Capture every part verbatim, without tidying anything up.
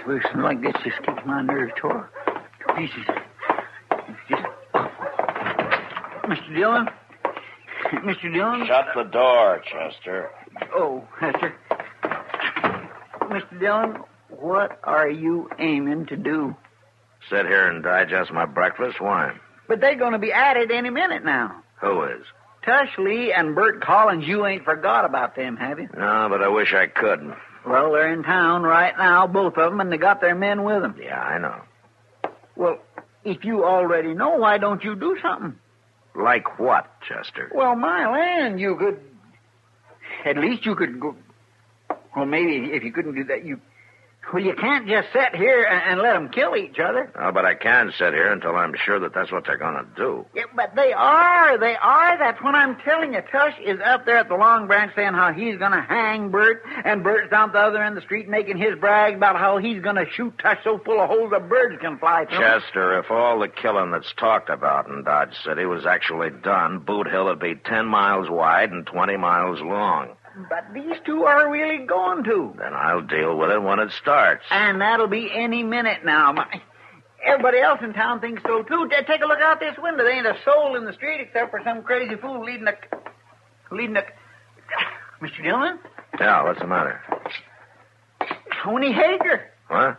Working like this just keeps my nerves tore to pieces. It's just awful. Mister Dillon? Mister Dillon? Shut the door, Chester. Oh, Chester. Mister Dillon, what are you aiming to do? Sit here and digest my breakfast? Why? But they're going to be at it any minute now. Who is? Tush Lee and Bert Collins, you ain't forgot about them, have you? No, but I wish I could. Well, they're in town right now, both of them, and they got their men with them. Yeah, I know. Well, if you already know, why don't you do something? Like what, Chester? Well, my land, you could... At least you could go... Well, maybe if you couldn't do that, you... Well, you can't just sit here and, and let them kill each other. Oh, but I can sit here until I'm sure that that's what they're going to do. Yeah, but they are. They are. That's what I'm telling you. Tush is up there at the Long Branch saying how he's going to hang Bert, and Bert's down the other end of the street making his brag about how he's going to shoot Tush so full of holes that birds can fly through. Chester, if all the killing that's talked about in Dodge City was actually done, Boot Hill would be ten miles wide and twenty miles long. But these two are really going to. Then I'll deal with it when it starts. And that'll be any minute now. My, everybody else in town thinks so, too. Take a look out this window. There ain't a soul in the street except for some crazy fool leading a... Leading a... Mister Dillon? Yeah, what's the matter? Tony Hager. What?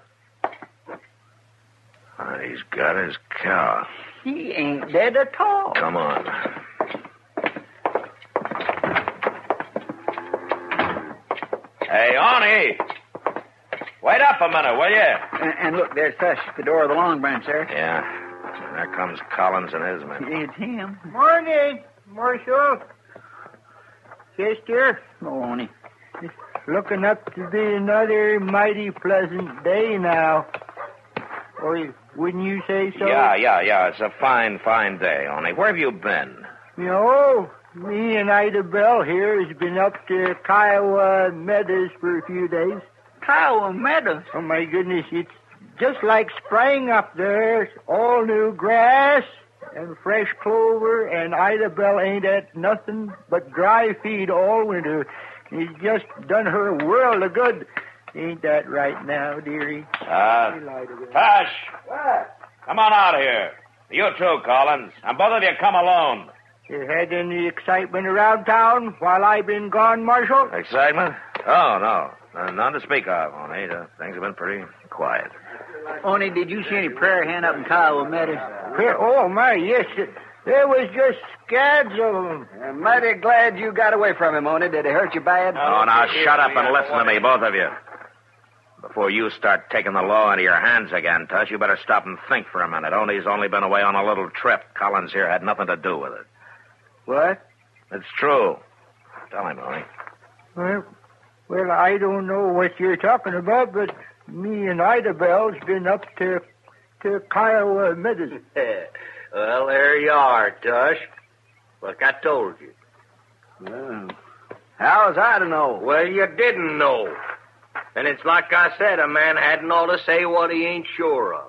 Oh, he's got his cow. He ain't dead at all. Come on. Hey, Arnie! Wait up a minute, will you? And, and look, there's Tush at the door of the Long Branch, sir. Yeah. There comes Collins and his men. It's him. Morning, Marshal. Sister. Oh, Arnie. It's looking up to be another mighty pleasant day now. Or wouldn't you say so? Yeah, yeah, yeah. It's a fine, fine day, Arnie. Where have you been? You know, me and Ida Bell here has been up to Kiowa Meadows for a few days. Kiowa Meadows? Oh, my goodness, it's just like spring up there. All new grass and fresh clover, and Ida Bell ain't at nothing but dry feed all winter. It's just done her a world of good. Ain't that right now, dearie? Uh, Tush! What? Come on out here. You too, Collins. And both of you come alone. You had any excitement around town while I've been gone, Marshal? Excitement? Oh, no. Uh, none to speak of, Oni. Uh, things have been pretty quiet. Oni, did you see any prayer hand up in Kiowa Meadows? Prayer? Oh, my, yes. There was just scads of them. I'm mighty glad you got away from him, Oni. Did he hurt you bad? Oh, now shut up and listen to me, both of you. Before you start taking the law into your hands again, Tush, you better stop and think for a minute. Oni's only been away on a little trip. Collins here had nothing to do with it. What? It's true. Tell him, Oni. Well, well, I don't know what you're talking about, but me and Ida Bell's been up to to Kiowa Meadows. Well, there you are, Tush. Like I told you. Well, how was I to know? Well, you didn't know. And it's like I said, a man hadn't ought to say what he ain't sure of.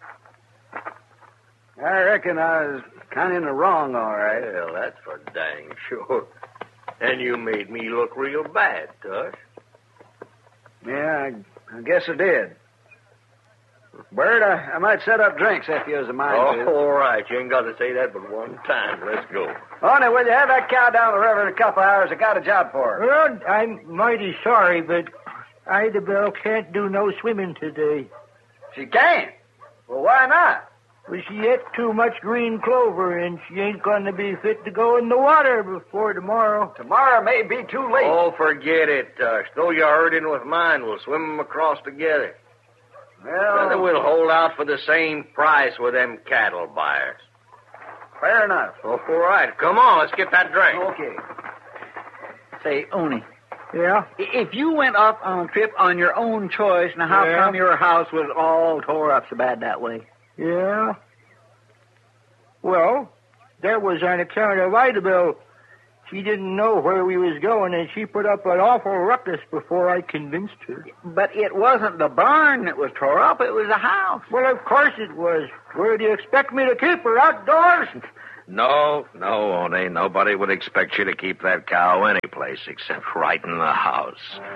I reckon I was kind of in the wrong, all right. Well, that's for dang sure. And you made me look real bad, Tush. Yeah, I, I guess I did. Bert, I, I might set up drinks if you was a mind Oh, to. all right. You ain't got to say that but one time. Let's go. Honey, will you have that cow down the river in a couple hours? I got a job for her. Well, I'm mighty sorry, but Ida Bell can't do no swimming today. She can't? Well, why not? Well, she ate too much green clover, and she ain't going to be fit to go in the water before tomorrow. Tomorrow may be too late. Oh, forget it, Tush. Throw your herd in with mine. We'll swim them across together. Well, Then we'll hold out for the same price with them cattle buyers. fair enough. Oh, all right. Come on, let's get that drink. Okay. Say, Oni, Yeah? if you went off on a trip on your own choice, now how Yeah. come your house was all tore up so bad that way? Yeah. Well, that was on account of Ida Bell. She didn't know where we was going, and she put up an awful ruckus before I convinced her. But it wasn't the barn that was tore up, it was the house. Well, of course it was. Where do you expect me to keep her, outdoors? No, no, Oni. Nobody would expect you to keep that cow any place except right in the house.